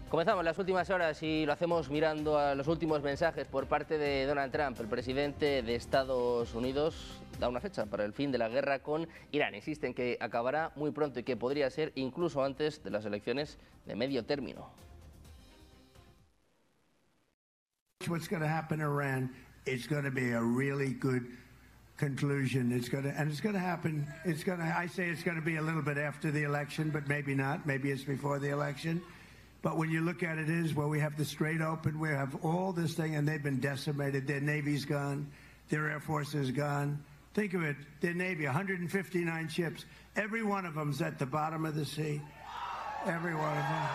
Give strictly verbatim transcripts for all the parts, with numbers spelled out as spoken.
Comenzamos las últimas horas y lo hacemos mirando a los últimos mensajes por parte de Donald Trump. El presidente de Estados Unidos da una fecha para el fin de la guerra con Irán. Insiste en que acabará muy pronto y que podría ser incluso antes de las elecciones de medio término. What's going to happen in Iran is going to be a really good conclusion. It's going to, and it's going to happen. It's going to. I say it's going to be a little bit after the election, but maybe not. Maybe it's before the election. But when you look at it, is where we have the Strait open, we have all this thing, and they've been decimated. Their Navy's gone, their Air Force is gone. Think of it, their Navy, one hundred fifty-nine ships. Every one of them's at the bottom of the sea. Every one of them.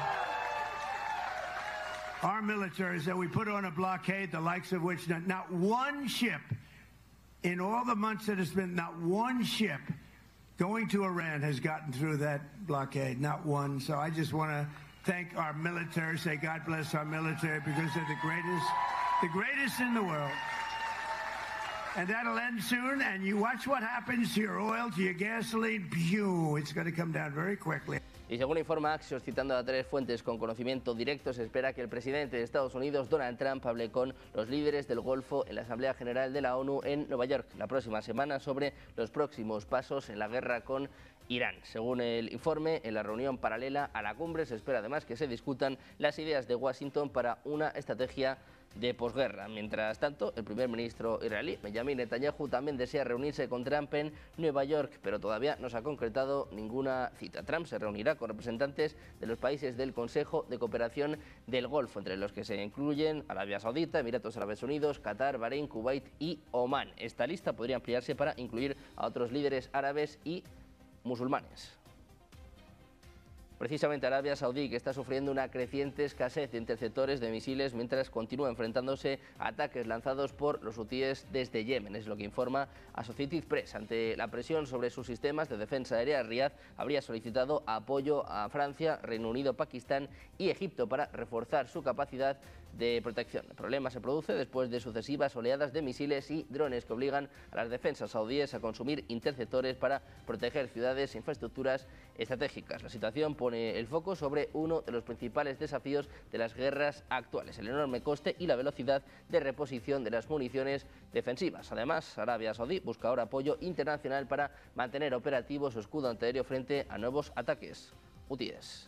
Our militaries that we put on a blockade, the likes of which not, not one ship, in all the months that it's been, not one ship going to Iran has gotten through that blockade, not one. So I just want to thank our military, say God bless our military, because they're the greatest, the greatest in the world. And that'll end soon, and you watch what happens to your oil, to your gasoline, pew, it's going to come down very quickly. Y según informa Axios, citando a tres fuentes con conocimiento directo, se espera que el presidente de Estados Unidos, Donald Trump, hable con los líderes del Golfo en la Asamblea General de la ONU en Nueva York la próxima semana sobre los próximos pasos en la guerra con Irán. Según el informe, en la reunión paralela a la cumbre se espera además que se discutan las ideas de Washington para una estrategia de posguerra. Mientras tanto, el primer ministro israelí, Benjamin Netanyahu, también desea reunirse con Trump en Nueva York, pero todavía no se ha concretado ninguna cita. Trump se reunirá con representantes de los países del Consejo de Cooperación del Golfo, entre los que se incluyen Arabia Saudita, Emiratos Árabes Unidos, Qatar, Bahrein, Kuwait y Omán. Esta lista podría ampliarse para incluir a otros líderes árabes y musulmanes. Precisamente Arabia Saudí, que está sufriendo una creciente escasez de interceptores de misiles mientras continúa enfrentándose a ataques lanzados por los hutíes desde Yemen. Es lo que informa Associated Press. Ante la presión sobre sus sistemas de defensa aérea, Riad habría solicitado apoyo a Francia, Reino Unido, Pakistán y Egipto para reforzar su capacidad de protección. El problema se produce después de sucesivas oleadas de misiles y drones que obligan a las defensas saudíes a consumir interceptores para proteger ciudades e infraestructuras estratégicas. La situación pone el foco sobre uno de los principales desafíos de las guerras actuales, el enorme coste y la velocidad de reposición de las municiones defensivas. Además, Arabia Saudí busca ahora apoyo internacional para mantener operativo su escudo antiaéreo frente a nuevos ataques hutíes.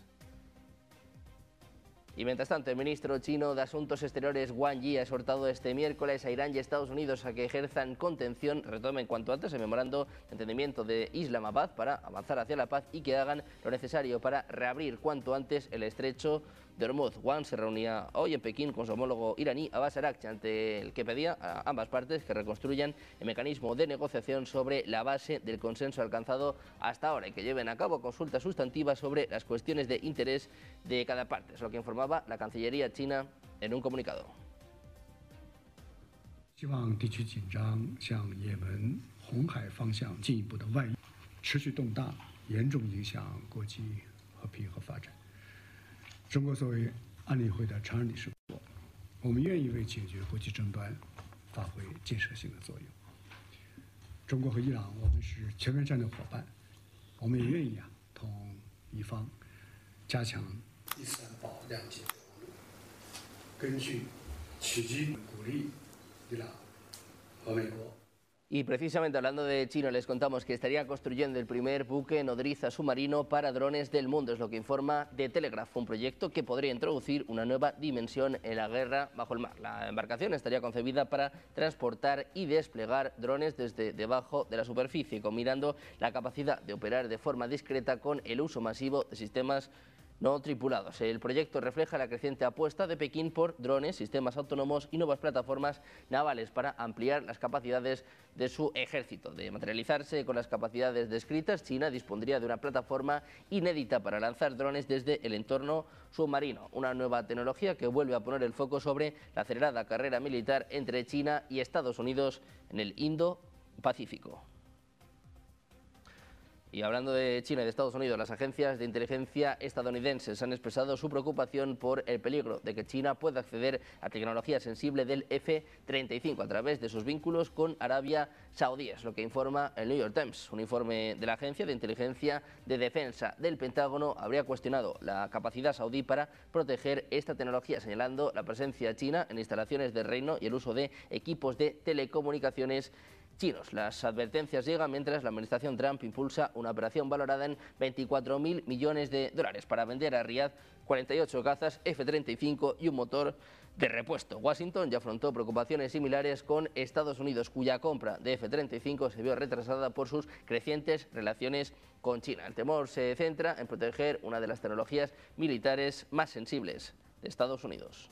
Y mientras tanto, el ministro chino de Asuntos Exteriores, Wang Yi, ha exhortado este miércoles a Irán y Estados Unidos a que ejerzan contención, retomen cuanto antes el memorando de entendimiento de Islamabad para avanzar hacia la paz y que hagan lo necesario para reabrir cuanto antes el estrecho de Hormuz. Wang se reunía hoy en Pekín con su homólogo iraní, Abbas Araghchi, ante el que pedía a ambas partes que reconstruyan el mecanismo de negociación sobre la base del consenso alcanzado hasta ahora y que lleven a cabo consultas sustantivas sobre las cuestiones de interés de cada parte. Es lo que informaba la Cancillería china en un comunicado. 希望地区紧张向也门、红海方向进一步的外溢，持续动荡，严重影响国际和平和发展。中国作为安理会的常任理事国，我们愿意为解决国际争端发挥建设性的作用。中国和伊朗，我们是全面战略伙伴，我们也愿意啊同伊方加强第三保谅解的网络，根据取经鼓励伊朗和美国。 Y precisamente hablando de China, les contamos que estaría construyendo el primer buque nodriza submarino para drones del mundo. Es lo que informa The Telegraph, un proyecto que podría introducir una nueva dimensión en la guerra bajo el mar. La embarcación estaría concebida para transportar y desplegar drones desde debajo de la superficie, combinando la capacidad de operar de forma discreta con el uso masivo de sistemas no tripulados. El proyecto refleja la creciente apuesta de Pekín por drones, sistemas autónomos y nuevas plataformas navales para ampliar las capacidades de su ejército. De materializarse con las capacidades descritas, China dispondría de una plataforma inédita para lanzar drones desde el entorno submarino, una nueva tecnología que vuelve a poner el foco sobre la acelerada carrera militar entre China y Estados Unidos en el Indo-Pacífico. Y hablando de China y de Estados Unidos, las agencias de inteligencia estadounidenses han expresado su preocupación por el peligro de que China pueda acceder a tecnología sensible del F treinta y cinco a través de sus vínculos con Arabia Saudí, es lo que informa el New York Times. Un informe de la Agencia de Inteligencia de Defensa del Pentágono habría cuestionado la capacidad saudí para proteger esta tecnología, señalando la presencia china en instalaciones del reino y el uso de equipos de telecomunicaciones chinos. Las advertencias llegan mientras la administración Trump impulsa una operación valorada en veinticuatro mil millones de dólares para vender a Riad cuarenta y ocho cazas F treinta y cinco y un motor de repuesto. Washington ya afrontó preocupaciones similares con Estados Unidos, cuya compra de F treinta y cinco se vio retrasada por sus crecientes relaciones con China. El temor se centra en proteger una de las tecnologías militares más sensibles de Estados Unidos.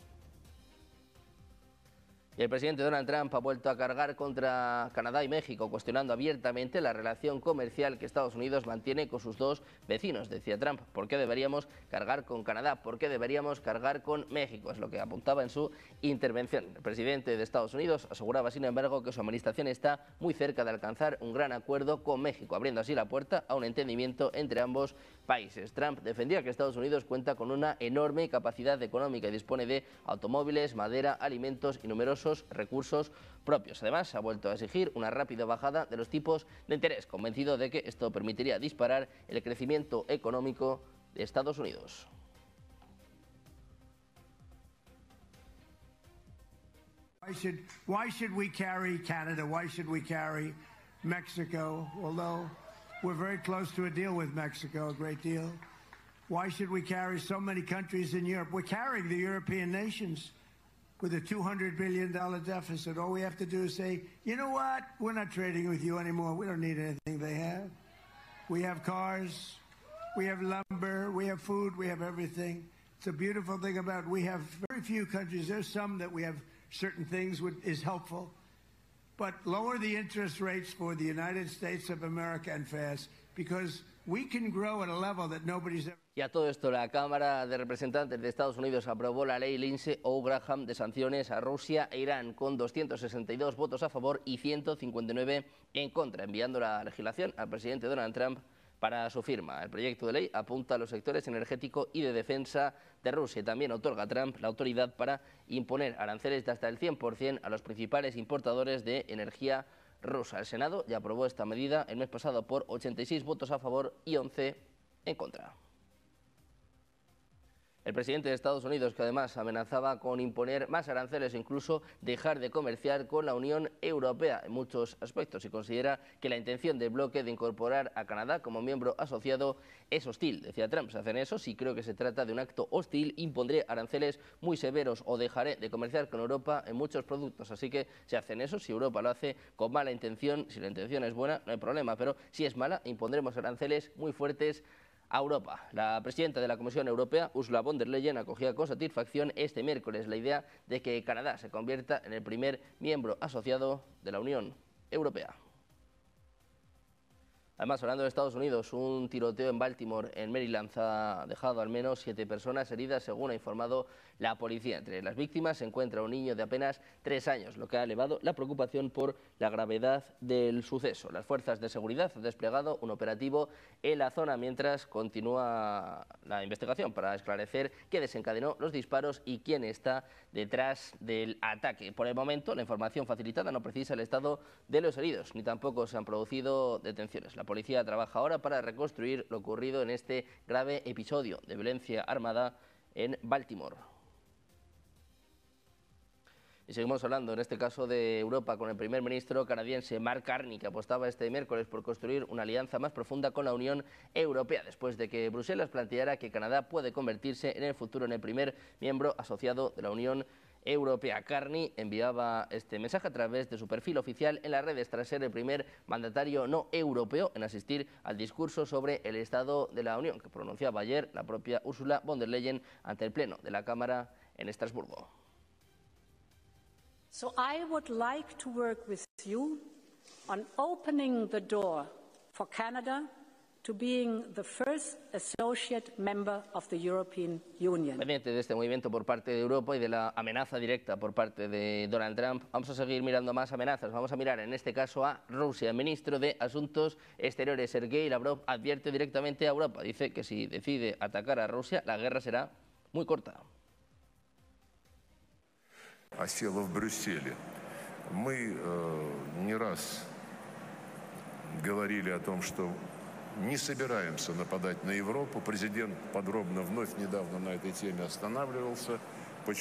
Y el presidente Donald Trump ha vuelto a cargar contra Canadá y México, cuestionando abiertamente la relación comercial que Estados Unidos mantiene con sus dos vecinos. Decía Trump, ¿por qué deberíamos cargar con Canadá? ¿Por qué deberíamos cargar con México? Es lo que apuntaba en su intervención. El presidente de Estados Unidos aseguraba, sin embargo, que su administración está muy cerca de alcanzar un gran acuerdo con México, abriendo así la puerta a un entendimiento entre ambos países. Trump defendía que Estados Unidos cuenta con una enorme capacidad económica y dispone de automóviles, madera, alimentos y numerosos recursos propios. Además, ha vuelto a exigir una rápida bajada de los tipos de interés, convencido de que esto permitiría disparar el crecimiento económico de Estados Unidos. Why should, why should we carry Canada? Why should we carry Mexico? Although we're very close to a deal with Mexico, a great deal. Why should we carry so many countries in Europe? We're carrying the European nations with a two hundred billion dollar deficit. All we have to do is say, you know what? We're not trading with you anymore. We don't need anything they have. We have cars, we have lumber, we have food, we have everything. It's a beautiful thing about it. We have very few countries. There's some that we have certain things which is helpful. But lower the interest rates for the United States of America and fast, because we can grow at a level that nobody's ever. Y a todo esto, la Cámara de Representantes de Estados Unidos aprobó la ley Lindsey Graham de sanciones a Rusia e Irán con doscientos sesenta y dos votos a favor y ciento cincuenta y nueve en contra, enviando la legislación al presidente Donald Trump para su firma. El proyecto de ley apunta a los sectores energético y de defensa de Rusia y también otorga a Trump la autoridad para imponer aranceles de hasta el cien por cien a los principales importadores de energía rusa. El Senado ya aprobó esta medida el mes pasado por ochenta y seis votos a favor y once en contra. El presidente de Estados Unidos, que además amenazaba con imponer más aranceles e incluso dejar de comerciar con la Unión Europea en muchos aspectos, y considera que la intención del bloque de incorporar a Canadá como miembro asociado es hostil. Decía Trump, si hacen eso, si creo que se trata de un acto hostil, impondré aranceles muy severos o dejaré de comerciar con Europa en muchos productos. Así que si hacen eso, si Europa lo hace con mala intención, si la intención es buena, no hay problema, pero si es mala, impondremos aranceles muy fuertes a Europa. La presidenta de la Comisión Europea, Ursula von der Leyen, acogía con satisfacción este miércoles la idea de que Canadá se convierta en el primer miembro asociado de la Unión Europea. Además, hablando de Estados Unidos, un tiroteo en Baltimore, en Maryland, ha dejado al menos siete personas heridas, según ha informado la policía. Entre las víctimas se encuentra un niño de apenas tres años, lo que ha elevado la preocupación por la gravedad del suceso. Las fuerzas de seguridad han desplegado un operativo en la zona mientras continúa la investigación para esclarecer qué desencadenó los disparos y quién está detrás del ataque. Por el momento, la información facilitada no precisa el estado de los heridos, ni tampoco se han producido detenciones. La policía trabaja ahora para reconstruir lo ocurrido en este grave episodio de violencia armada en Baltimore. Y seguimos hablando, en este caso, de Europa, con el primer ministro canadiense Mark Carney, que apostaba este miércoles por construir una alianza más profunda con la Unión Europea, después de que Bruselas planteara que Canadá puede convertirse en el futuro en el primer miembro asociado de la Unión Europea. Carney enviaba este mensaje a través de su perfil oficial en las redes tras ser el primer mandatario no europeo en asistir al discurso sobre el Estado de la Unión, que pronunciaba ayer la propia Ursula von der Leyen ante el Pleno de la Cámara en Estrasburgo. So I would like to work with you on opening the door for Canada to being the first associate member of the European Union. Pendiente de este movimiento por parte de Europa y de la amenaza directa por parte de Donald Trump, vamos a seguir mirando más amenazas. Vamos a mirar en este caso a Rusia. El ministro de Asuntos Exteriores, Sergei Lavrov, advierte directamente a Europa. Dice que si decide atacar a Rusia, la guerra será muy corta. Осела в Брюсселе. Мы э, не раз говорили о том, что не собираемся нападать на Европу. Президент подробно вновь недавно на этой теме останавливался.